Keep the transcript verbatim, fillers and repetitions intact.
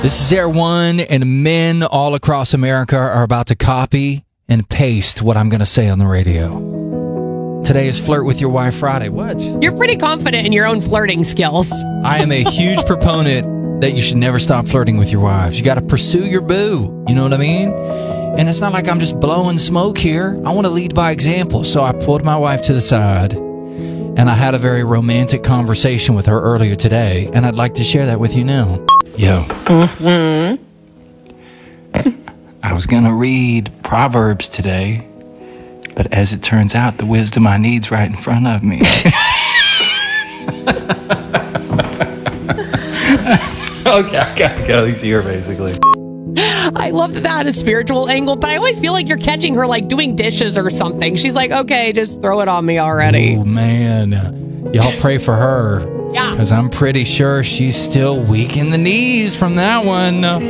This is Air One, and men all across America are about to copy and paste what I'm going to say on the radio. Today is Flirt with Your Wife Friday. What? You're pretty confident in your own flirting skills. I am a huge proponent that you should never stop flirting with your wives. You got to pursue your boo. You know what I mean? And it's not like I'm just blowing smoke here. I want to lead by example. So I pulled my wife to the side, and I had a very romantic conversation with her earlier today, and I'd like to share that with you now. Yo. Mm-hmm. I was going to read Proverbs today, but as it turns out, the wisdom I need's right in front of me. Okay, I gotta go. He's here, basically. I love that that had a spiritual angle, but I always feel like you're catching her like doing dishes or something. She's like, okay, just throw it on me already. Oh, man. Y'all pray for her. Yeah. Because I'm pretty sure she's still weak in the knees from that one.